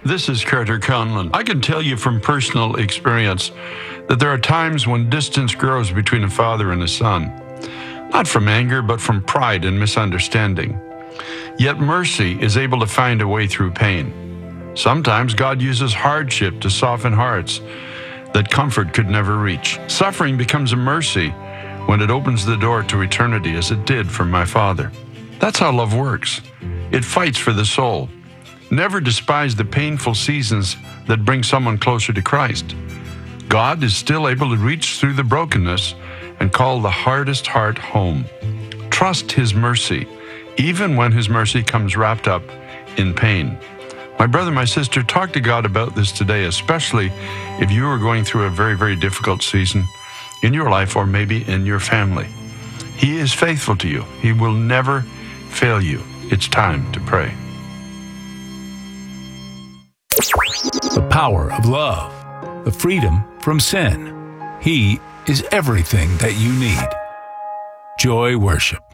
This is Carter Conlon. I can tell you from personal experience that there are times when distance grows between a father and a son, not from anger, but from pride and misunderstanding. Yet mercy is able to find a way through pain. Sometimes God uses hardship to soften hearts that comfort could never reach. Suffering becomes a mercy when it opens the door to eternity, as it did for my father. That's how love works. It fights for the soul. Never despise the painful seasons that bring someone closer to Christ. God is still able to reach through the brokenness and call the hardest heart home. Trust His mercy, even when His mercy comes wrapped up in pain. My brother, my sister, talk to God about this today, especially if you are going through a very, very difficult season in your life or maybe in your family. He is faithful to you. He will never fail you. It's time to pray. The power of love, the freedom from sin. He is everything that you need. Joy Worship.